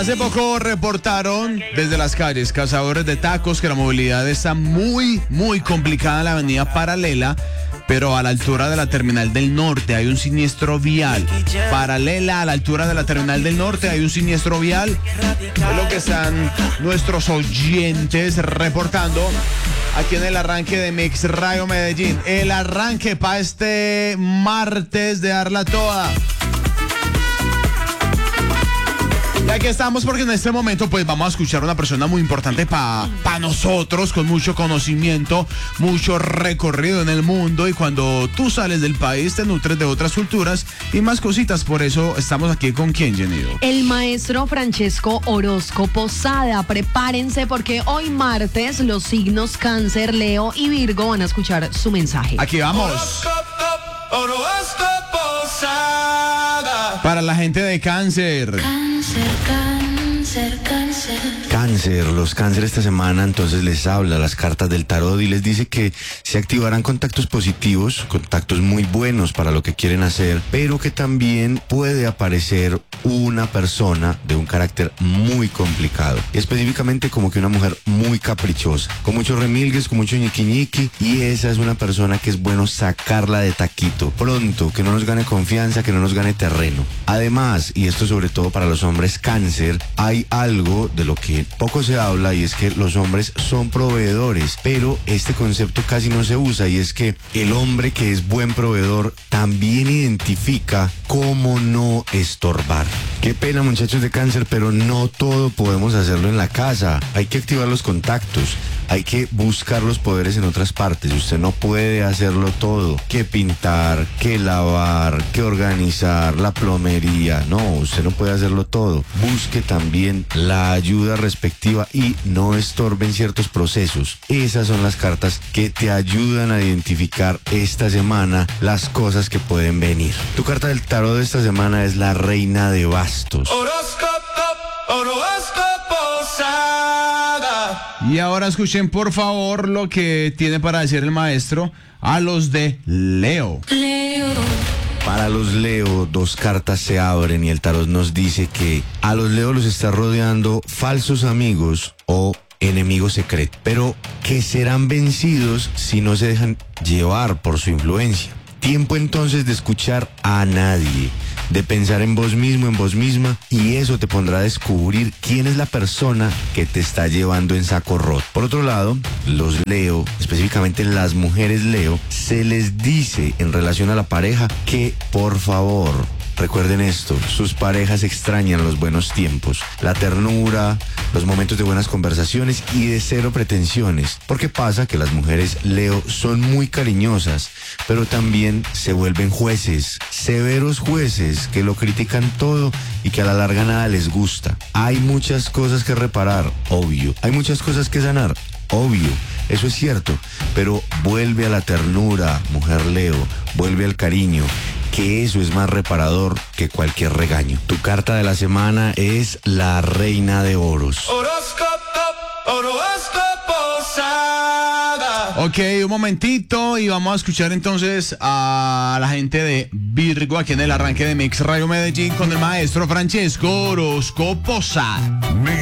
Hace poco reportaron desde las calles cazadores de tacos que la movilidad está muy complicada en la avenida Paralela, pero a la altura de la Terminal del Norte hay un siniestro vial. Paralela a la altura de la Terminal del Norte hay un siniestro vial. Es lo que están nuestros oyentes reportando aquí en el arranque de Mix Radio Medellín. El arranque para este martes de darla toda. Y aquí estamos porque en este momento pues vamos a escuchar a una persona muy importante para nosotros, con mucho conocimiento, mucho recorrido en el mundo, y cuando tú sales del país te nutres de otras culturas y más cositas. Por eso estamos aquí con ¿quién, Jenny? El maestro Francesco Orozco Posada. Prepárense porque hoy martes los signos Cáncer, Leo y Virgo van a escuchar su mensaje. Aquí vamos. Para la gente de Cáncer. Cáncer, los Cáncer esta semana entonces les habla las cartas del tarot y les dice que se activarán contactos positivos, contactos muy buenos para lo que quieren hacer, pero que también puede aparecer una persona de un carácter muy complicado, específicamente como que una mujer muy caprichosa, con muchos remilgues, con mucho ñiqui ñiqui, y esa es una persona que es bueno sacarla de taquito pronto, que no nos gane confianza, que no nos gane terreno. Además, y esto sobre todo para los hombres Cáncer, hay algo de lo que poco se habla, y es que los hombres son proveedores, pero este concepto casi no se usa, y es que el hombre que es buen proveedor también identifica cómo no estorbar. Qué pena, muchachos de Cáncer, pero no todo podemos hacerlo en la casa. Hay que activar los contactos, hay que buscar los poderes en otras partes. Usted no puede hacerlo todo, que pintar, que lavar, que organizar la plomería. No, usted no puede hacerlo todo. Busque también la ayuda respectiva y no estorben ciertos procesos. Esas son las cartas que te ayudan a identificar esta semana las cosas que pueden venir. Tu carta del tarot de esta semana es la Reina de Bastos. Y ahora escuchen por favor lo que tiene para decir el maestro a los de Leo. Para los Leo, dos cartas se abren y el tarot nos dice que a los Leo los está rodeando falsos amigos o enemigos secretos, pero que serán vencidos si no se dejan llevar por su influencia. Tiempo entonces de escuchar a nadie, de pensar en vos mismo, en vos misma, y eso te pondrá a descubrir quién es la persona que te está llevando en saco roto. Por otro lado, los Leo, específicamente las mujeres Leo, se les dice en relación a la pareja que, por favor, recuerden esto, sus parejas extrañan los buenos tiempos, la ternura, los momentos de buenas conversaciones y de cero pretensiones. Porque pasa que las mujeres Leo son muy cariñosas, pero también se vuelven jueces, severos jueces que lo critican todo y que a la larga nada les gusta. Hay muchas cosas que reparar, obvio. Hay muchas cosas que sanar, obvio. Eso es cierto, pero vuelve a la ternura, mujer Leo, vuelve al cariño, que eso es más reparador que cualquier regaño. Tu carta de la semana es la Reina de Oros. Ok, un momentito y vamos a escuchar entonces a la gente de Virgo aquí en el arranque de Mix Radio Medellín con el maestro Francesco Orozco Posada.